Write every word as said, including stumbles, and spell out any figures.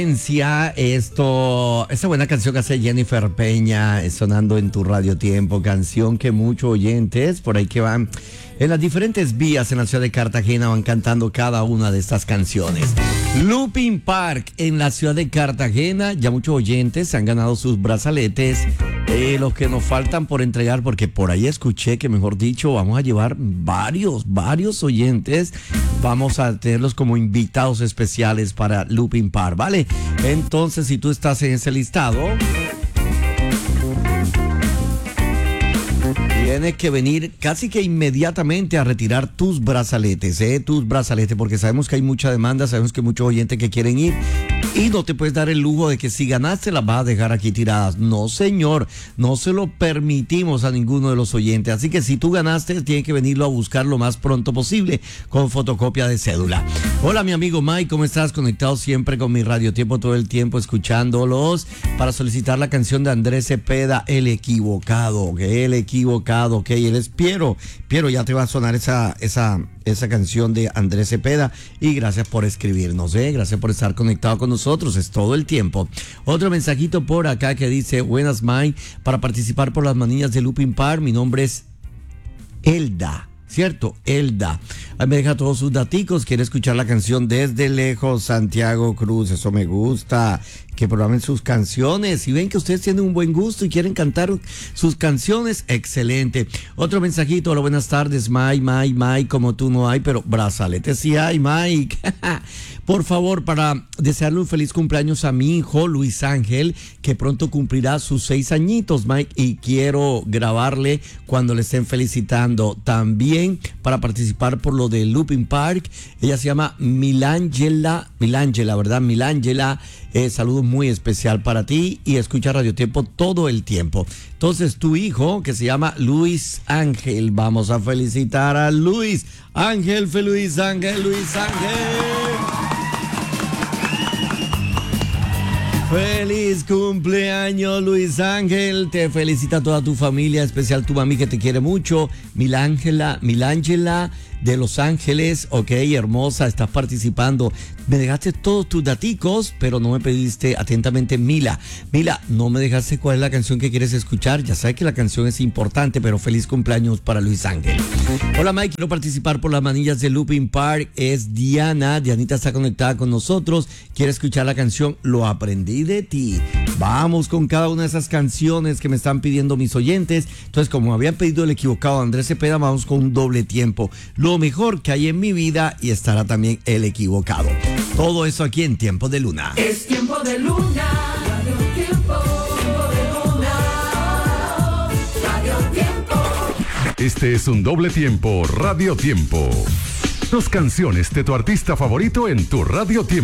Esto, esa buena canción que hace Jennifer Peña, sonando en tu Radio Tiempo, canción que muchos oyentes por ahí que van en las diferentes vías en la ciudad de Cartagena van cantando cada una de estas canciones. Looping Park en la ciudad de Cartagena, ya muchos oyentes se han ganado sus brazaletes. Eh, los que nos faltan por entregar, porque por ahí escuché que, mejor dicho, vamos a llevar varios, varios oyentes. Vamos a tenerlos como invitados especiales para Looping Park, ¿vale? Entonces, si tú estás en ese listado, tienes que venir casi que inmediatamente a retirar tus brazaletes, ¿eh? Tus brazaletes, porque sabemos que hay mucha demanda, sabemos que hay muchos oyentes que quieren ir. Y no te puedes dar el lujo de que si ganaste las vas a dejar aquí tiradas. No, señor, no se lo permitimos a ninguno de los oyentes. Así que si tú ganaste, tienes que venirlo a buscar lo más pronto posible con fotocopia de cédula. Hola, mi amigo Mike, ¿cómo estás? Conectado siempre con mi Radio Tiempo todo el tiempo, escuchándolos para solicitar la canción de Andrés Cepeda, El Equivocado, que El Equivocado, ok, él es Piero. Piero, ya te va a sonar esa, esa, esa canción de Andrés Cepeda y gracias por escribirnos, ¿eh? Gracias por estar conectado con nosotros. Nosotros es todo el tiempo. Otro mensajito por acá que dice: buenas, Mike, para participar por las manillas de Looping Park, mi nombre es Elda, ¿cierto? Elda. Ahí me deja todos sus daticos, quiere escuchar la canción Desde Lejos, Santiago Cruz, eso me gusta, que programen sus canciones. Si ven que ustedes tienen un buen gusto y quieren cantar sus canciones, excelente. Otro mensajito: hola, buenas tardes, Mike, Mike, Mike, como tú no hay, pero brazalete sí hay, Mike. Por favor, para desearle un feliz cumpleaños a mi hijo Luis Ángel, que pronto cumplirá sus seis añitos, Mike, y quiero grabarle cuando le estén felicitando. También para participar por lo de Looping Park, ella se llama Milángela, Milángela, ¿verdad? Milángela, eh, saludo muy especial para ti y escucha Radio Tiempo todo el tiempo. Entonces, tu hijo, que se llama Luis Ángel, vamos a felicitar a Luis Ángel, Luis Ángel, Luis Ángel. Feliz cumpleaños, Luis Ángel. Te felicita toda tu familia, especial tu mami que te quiere mucho. Milángela, Milángela de Los Ángeles, ok, hermosa, estás participando. Me dejaste todos tus daticos, pero no me pediste atentamente Mila. Mila, no me dejaste cuál es la canción que quieres escuchar. Ya sabes que la canción es importante, pero feliz cumpleaños para Luis Ángel. Hola, Mike, quiero participar por las manillas de Looping Park. Es Diana. Dianita está conectada con nosotros. Quiere escuchar la canción Lo Aprendí de Ti. Vamos con cada una de esas canciones que me están pidiendo mis oyentes. Entonces, como habían pedido El Equivocado, Andrés Cepeda, vamos con un doble tiempo. Lo mejor que hay en mi vida, y estará también El Equivocado. Todo eso aquí en Tiempo de Luna. Es Tiempo de Luna. Radio Tiempo. Tiempo de Luna. Radio Tiempo. Este es un doble tiempo Radio Tiempo. Dos canciones de tu artista favorito en tu Radio Tiempo.